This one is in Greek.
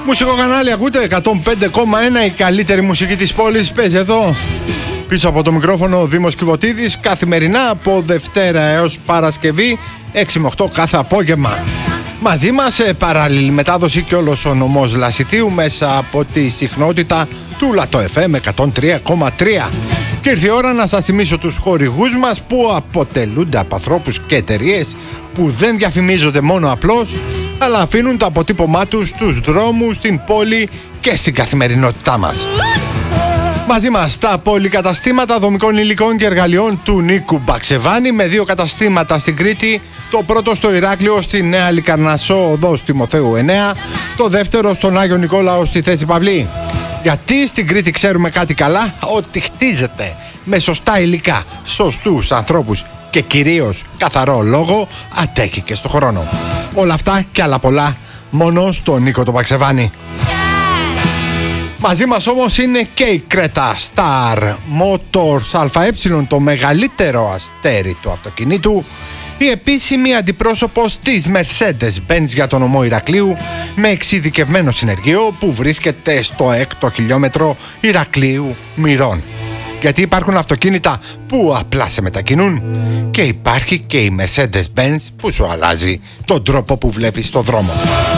Μουσικό κανάλι ακούτε 105,1, η καλύτερη μουσική της πόλης παίζει εδώ. Πίσω από το μικρόφωνο ο Δήμος Κιβωτίδης, καθημερινά από Δευτέρα έως Παρασκευή 6 με 8 κάθε απόγευμα. Μαζί μας σε παράλληλη μετάδοση και όλος ο νομός Λασιθίου μέσα από τη συχνότητα του Λατό FM 103,3. Και ήρθε η ώρα να σας θυμίσω τους χορηγούς μας που αποτελούνται από ανθρώπους και εταιρείες που δεν διαφημίζονται μόνο απλώς, αλλά αφήνουν το αποτύπωμά τους στους δρόμους, στην πόλη και στην καθημερινότητά μας. Μαζί μας τα πολυκαταστήματα δομικών υλικών και εργαλειών του Νίκου Μπαξεβάνη, με 2 καταστήματα στην Κρήτη, το πρώτο στο Ηράκλειο στη Νέα Λικαρνασσό οδός Τιμοθέου 9, το δεύτερο στον Άγιο Νικόλαο στη Θέση Παυλή. Γιατί στην Κρήτη ξέρουμε κάτι καλά, ότι χτίζεται με σωστά υλικά, σωστούς ανθρώπους και κυρίως καθαρό λόγο, αντέχει και στο χρόνο. Όλα αυτά και άλλα πολλά μόνο στο Νίκο το Μπαξεβάνη. Μαζί μας όμως είναι και η Creta Star Motors ΑΕ, το μεγαλύτερο αστέρι του αυτοκινήτου, η επίσημη αντιπρόσωπος της Mercedes-Benz για τον ομό Ηρακλείου, με εξειδικευμένο συνεργείο που βρίσκεται στο 6ο χιλιόμετρο Ηρακλείου Μυρών. Γιατί υπάρχουν αυτοκίνητα που απλά σε μετακινούν και υπάρχει και η Mercedes-Benz που σου αλλάζει τον τρόπο που βλέπεις στο δρόμο.